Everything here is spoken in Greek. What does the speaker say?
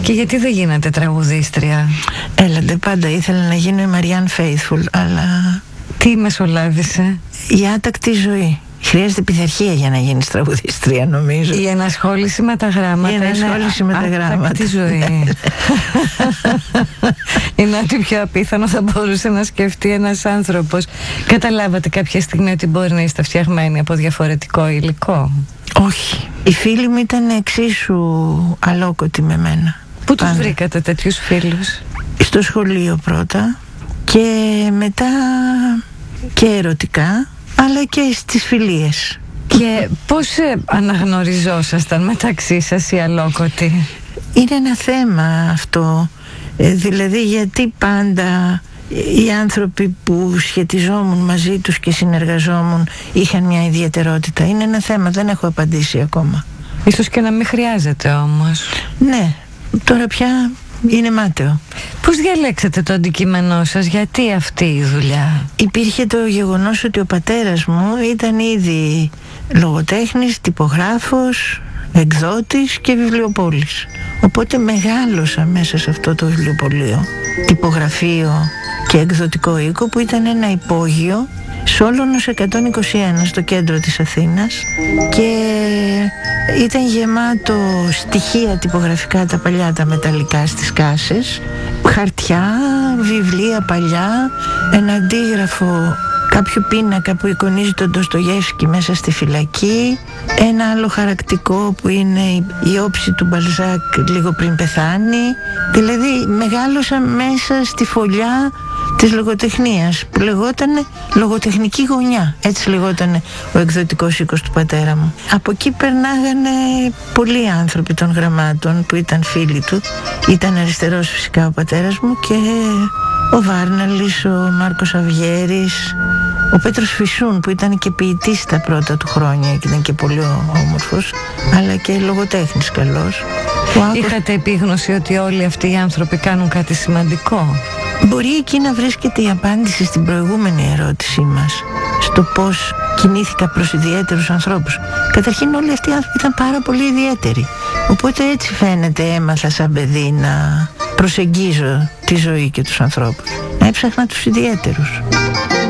Και γιατί δεν γίνατε τραγουδίστρια? Έλατε, πάντα ήθελα να γίνω η Μαριάν Φέιθφουλ, αλλά... Τι μεσολάβησε? Η άτακτη ζωή. Χρειάζεται πειθαρχία για να γίνεις τραγουδίστρια, νομίζω. Η ενασχόληση με τα γράμματα. Η ενασχόληση με τα γράμματα. Άτακτη ζωή. Είναι ό,τι πιο απίθανο θα μπορούσε να σκεφτεί ένας άνθρωπος. Καταλάβατε κάποια στιγμή ότι μπορεί να είστε φτιαγμένοι από διαφορετικό υλικό? Όχι. Οι φίλοι μου ήταν εξίσου αλόκοτοι με μένα. Πού τους βρήκατε τέτοιους φίλους? Στο σχολείο πρώτα και μετά και ερωτικά, αλλά και στις φιλίες. Και πώς αναγνωριζόσασταν μεταξύ σας οι αλόκοτοι? Είναι ένα θέμα αυτό. Δηλαδή γιατί πάντα οι άνθρωποι που σχετιζόμουν μαζί τους και συνεργαζόμουν είχαν μια ιδιαιτερότητα? Είναι ένα θέμα, δεν έχω απαντήσει ακόμα. Ίσως και να μην χρειάζεται όμως. Ναι, τώρα πια είναι μάταιο. Πώς διαλέξατε το αντικείμενό σας, γιατί αυτή η δουλειά? Υπήρχε το γεγονός ότι ο πατέρας μου ήταν ήδη λογοτέχνης, τυπογράφος, εκδότης και βιβλιοπόλης. Οπότε μεγάλωσα μέσα σε αυτό το βιβλιοπωλείο, τυπογραφείο και εκδοτικό οίκο, που ήταν ένα υπόγειο Σόλωνος 121 στο κέντρο της Αθήνας, και ήταν γεμάτο στοιχεία τυπογραφικά, τα παλιά τα μεταλλικά στις κάσες, χαρτιά, βιβλία παλιά, ένα αντίγραφο κάποιου πίνακα που εικονίζει τον Ντοστογεύσκι μέσα στη φυλακή, ένα άλλο χαρακτικό που είναι η όψη του Μπαλζάκ λίγο πριν πεθάνει. Δηλαδή μεγάλωσα μέσα στη φωλιά της λογοτεχνίας που λεγότανε λογοτεχνική γωνιά. Έτσι λεγότανε ο εκδοτικός οίκος του πατέρα μου. Από εκεί περνάγανε πολλοί άνθρωποι των γραμμάτων που ήταν φίλοι του. Ήταν αριστερός φυσικά ο πατέρας μου, και ο Βάρναλης, ο Μάρκος Αυγέρης, ο Πέτρος Φυσούν που ήταν και ποιητής τα πρώτα του χρόνια και ήταν και πολύ όμορφος, αλλά και λογοτέχνης καλός. Είχατε επίγνωση ότι όλοι αυτοί οι άνθρωποι κάνουν κάτι σημαντικό? Μπορεί εκεί να βρίσκεται η απάντηση στην προηγούμενη ερώτησή μας, στο πώς κινήθηκα προς ιδιαίτερους ανθρώπους. Καταρχήν όλοι αυτοί οι άνθρωποι ήταν πάρα πολύ ιδιαίτεροι, οπότε έτσι φαίνεται έμαθα σαν παιδί να προσεγγίζω τη ζωή και τους ανθρώπους, να έψαχνα τους ιδιαίτερους.